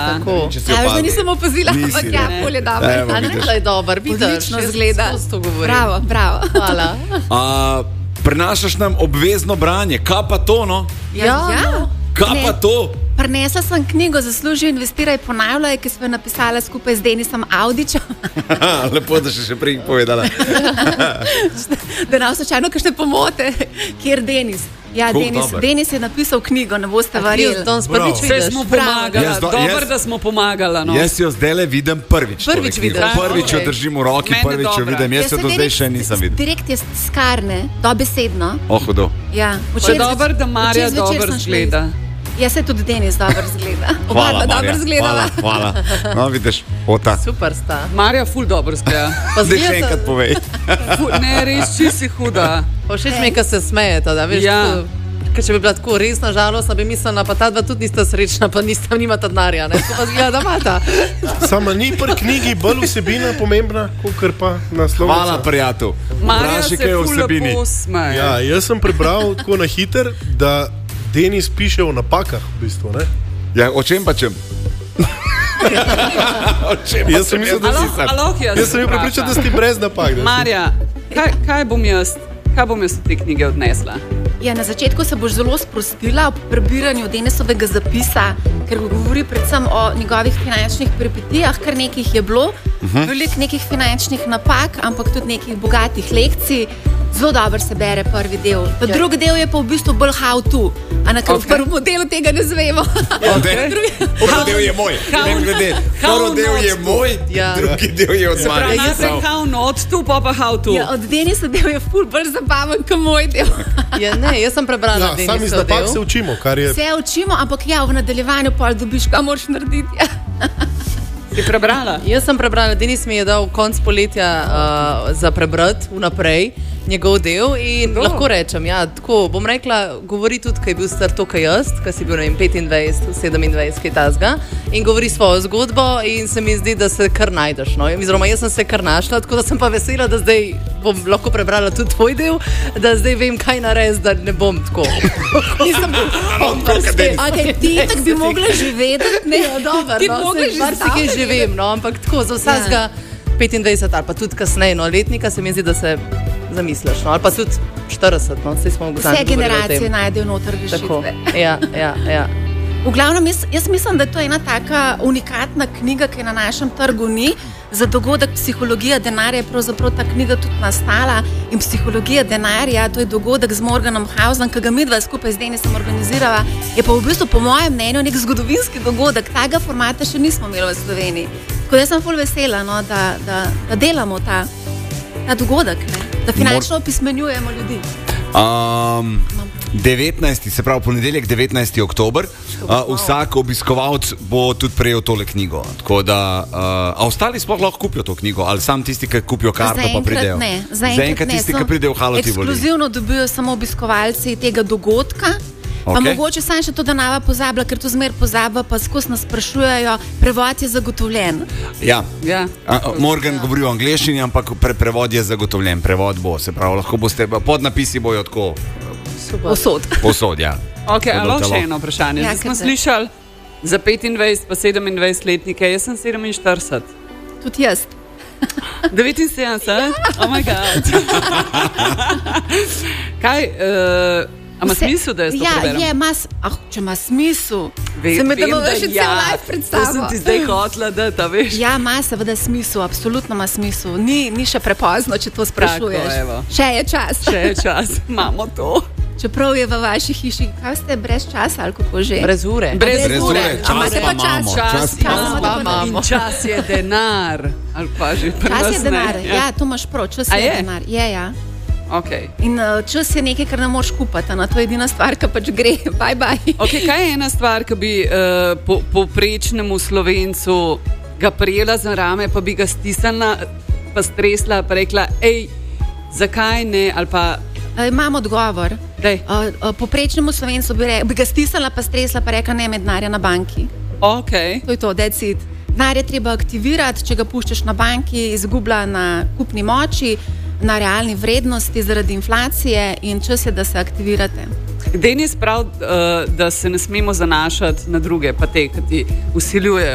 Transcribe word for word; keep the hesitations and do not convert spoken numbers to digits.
tako. Ja, že nisem opazila, ampak ja, bolje dobro. A ne, da je dober, vidiš, odlično zgleda. Bravo, bravo. Hvala. A, prenašaš nam obvezno branje, kaj pa to, no? Ja, ja. Kaj pa to? Prinesla sem knjigo Zasluži, investiraj, ponavljaj, ki smo jo napisala skupaj z Denisom Avdićem. Lepo, da še še prej povedala. Da nam slučajno kakšne pomote, kjer Denis. Ja, Denis, Denis je napisal knjigo, ne boste verjeli. Vse smo pomagali, dobro, da smo pomagali. No. Jaz jo zdaj le vidim prvič. Prvič vidim. Prvič jo držim v roki, prvič jo vidim. Jaz jo do zdaj še nisem videl. Direkt je skarne, dobesedno. O, hudo. Ja. Je dobro, da Marja dobro zgleda. Jaz se tudi Denis dobro zgleda. Hvala, dobro zgledala. Hvala, hvala. No, vidiš, ota. Super sta. Marja ful dobro zgleda. Zdaj še enkrat povej. Ne, res, čisi huda. Všeč mi, kad se smejete, da veš, ja. Ker če bi bila tako resna žalostna, bi mislila, pa ta dva tudi nista srečna, pa nista, nimata denarja, ne? To pa zgleda, da imata. Sama ni pri knjigi bolj vsebina pomembna, kakor pa naslovnica. Hvala, prijatelj. Marja se ful lepo smeje. Ja, jaz sem prebral tako na hiter, da Denis piše o napakah, v bistvu, ne? Ja, o čem pa čem? O čem pa jaz sem mislil, da si sam. Jaz sem bil prepričan, da si brez napak. Marja, kaj, kaj bom jaz, kaj bom jaz te knjige odnesla? Ja, na začetku se boš zelo sprostila ob prebiranju Denisovega zapisa, ker govori predvsem o njegovih finančnih peripetijah, kar nekih je bilo, uh-huh. veliko nekih finančnih napak, ampak tudi nekih bogatih lekcij. Zelo dobro se bere prvi del. Ta ja. Drugi del je pa v bistvu bolj how to. A na okay. prvem delu tega ne zvemo. Okay. Prvi del je moj. Prvi del je moj, ja. Drugi del je od Marije. Najprej how not to, pa pa how to. Ja, od Denisa del je ful bolj zabaven, kot moj del. Ja, ne, jaz sem prebrala ja, Denisov del. Sam iz napak se učimo, kar je... Se učimo, ampak ja, v nadaljevanju pol dobiš, kaj moraš narediti. Ja. Si prebrala? Jaz sem prebrala, Denis mi je dal konc poletja uh, za prebrati vnaprej njegov del in no. Lahko rečem, ja, tako, bom rekla, govori tudi, kaj je bil star to, kaj jaz, kaj si bil, ne vem, petindvajset, sedemindvajset, kaj tazga, in govori svojo zgodbo in se mi zdi, da se kar najdeš, no, oziroma jaz sem se kar našla, tako da sem pa vesela, da zdaj bom lahko prebrala tudi tvoj del, da zdaj vem, kaj narediti, da ne bom tako. Nisem okay, ti tak bi mogla živeti, ne, dobro, ti bi mogla živeti, živim, no, ampak tako, za vsakega petindvajset ali pa tudi kasneje, no, letnika se mi zdi, da se zamisliš, no, ali pa tudi štirideset, no, vse smo v Vse generacije najdejo noter rešitve. Ja, ja, ja. V glavnem, jaz, jaz mislim, da to je ena taka unikatna knjiga, ki na našem trgu ni. Za dogodek Psihologija denarja je pravzaprav ta knjiga tudi nastala in Psihologija denarja, to je dogodek z Morganom Houseom, ki ga midva skupaj z Denisom organizirala, je pa v bistvu po mojem mnenju nek zgodovinski dogodek. Tega formata še nismo imeli v Sloveniji. Tako da jaz sem ful vesela, no, da, da, da delamo ta, ta dogodek, ne? Da finančno opismenjujemo ljudi. Um, devetnajsti, se pravi ponedeljek, devetnajsti oktober, uh, vsak obiskovalc bo tudi prejel tole knjigo. Tako da, uh, a ostali sploh lahko kupijo to knjigo? Ali sam tisti, ki kupijo karto, pa pridejo? Ne, zaenkrat tisti, ki pridejo v Halo Tivoli. Ekskluzivno dobijo samo obiskovalci tega dogodka. Pa okay. Mogoče sam še to, da nava pozabila, ker to zmer pozaba, pa skozi nas sprašujejo, prevod je zagotovljen. Ja, ja. A, Morgan ja. govori o angleščini, ampak pre, prevod je zagotovljen, prevod bo, se pravi, lahko boste, podnapisi bojo tako. Posod. Posod, ja. Ok, a lahko še eno vprašanje. Ja, Zdaj smo slišali za petindvajset pa sedemindvajset letnike, jaz sem sedeminštirideset. Tudi jaz. devetinsedemdeset? Oh my god. Kaj, uh, a ima smisel, da jaz to ja, preberem? Ja, mas, ah, če ima smisel, Ve, se me vem, da bo še ja, cel life predstavo. To sem ti zdaj hotla, da ta veš. Ja, ima seveda smisel, absolutno ima smisel. Ni, ni še prepozno, če to sprašuješ. Tako, še je čas. Še je čas, imamo to. Čeprav je v vaši hiši, kaj ste, brez časa ali kako že? Brez ure. Brez, brez ure, ure. čas pa imamo. Čas, čas čas pa imamo. In čas je denar. Ali pa že čas je denar, ja. Ja, to imaš prav, čas je, je denar. Je, ja. Okay. In uh, čas je nekaj, kar ne moreš kupati, na to je edina stvar, ki pač gre, bye bye. Okay, kaj je ena stvar, ki bi uh, po, poprečnemu Slovencu ga prijela za rame, pa bi ga stisnila, pa stresla, pa rekla, ej, zakaj ne, ali pa... Uh, imam odgovor. Uh, uh, poprečnemu Slovencu bi, re, bi ga stisnila, pa stresla, pa rekla, ne, med denarja na banki. Okay. To je to, that's it. Denar je treba aktivirati, če ga puščaš na banki, izgublja na kupni moči, na realni vrednosti zaradi inflacije in čas je, da se aktivirate. Denis pravi, uh, da se ne smemo zanašati na druge, pa te, ki ti usiljujejo.